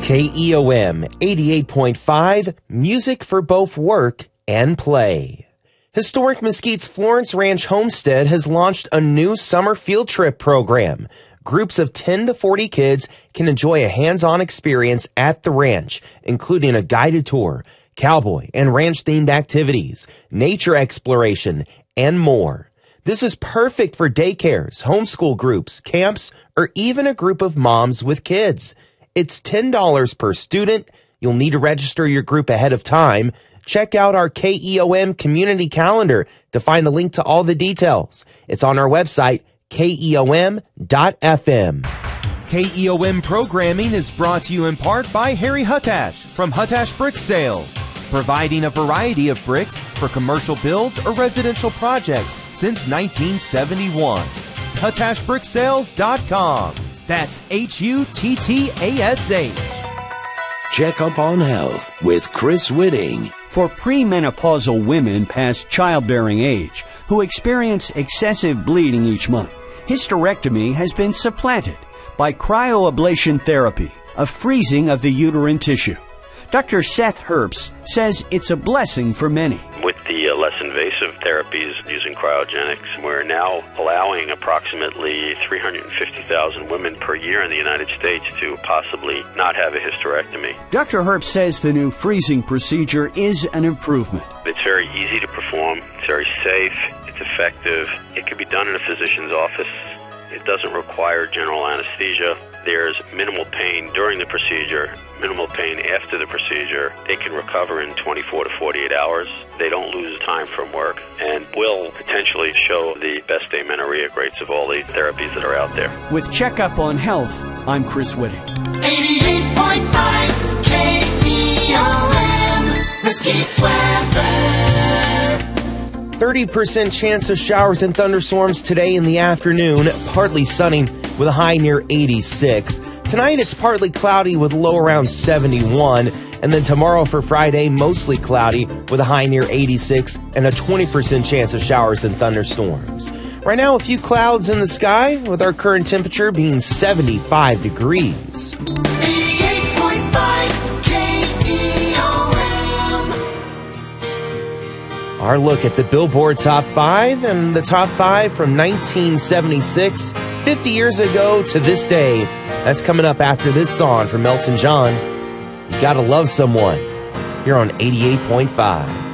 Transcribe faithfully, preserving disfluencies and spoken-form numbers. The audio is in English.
K E O M eighty-eight point five, music for both work and play. Historic Mesquite's Florence Ranch Homestead has launched a new summer field trip program. Groups of ten to forty kids can enjoy a hands-on experience at the ranch, including a guided tour, cowboy and ranch-themed activities, nature exploration, and more. This is perfect for daycares, homeschool groups, camps, or even a group of moms with kids. It's ten dollars per student. You'll need to register your group ahead of time. Check out our K E O M community calendar to find a link to all the details. It's on our website, K E O M dot F M. K E O M programming is brought to you in part by Harry Huttash from Huttash Brick Sales, providing a variety of bricks for commercial builds or residential projects since nineteen seventy-one. Huttash Brick Sales dot com. That's H U T T A S H. Check Up on Health with Chris Whitting. For premenopausal women past childbearing age who experience excessive bleeding each month, hysterectomy has been supplanted by cryoablation therapy, a freezing of the uterine tissue. Doctor Seth Herbst says it's a blessing for many. With the uh, less invasive therapies using cryogenics, we're now allowing approximately three hundred fifty thousand women per year in the United States to possibly not have a hysterectomy. Doctor Herbst says the new freezing procedure is an improvement. It's very easy to perform, it's very safe, it's effective. It can be done in a physician's office. It doesn't require general anesthesia. There's minimal pain during the procedure, minimal pain after the procedure. They can recover in twenty-four to forty-eight hours. They don't lose time from work and will potentially show the best amenorrhea rates of all the therapies that are out there. With Checkup on Health, I'm Chris Whitting. eighty-eight point five K E O M, Mesquite weather. thirty percent chance of showers and thunderstorms today in the afternoon, partly sunny with a high near eighty-six. Tonight it's partly cloudy with a low around seventy-one. And then tomorrow for Friday, mostly cloudy with a high near eighty-six and a twenty percent chance of showers and thunderstorms. Right now, a few clouds in the sky with our current temperature being seventy-five degrees. eighty-eight point five K E O M. Our look at the Billboard Top five and the Top five from nineteen seventy-six, fifty years ago to this day. That's coming up after this song from Elton John. You Gotta Love Someone. You're on eighty-eight point five.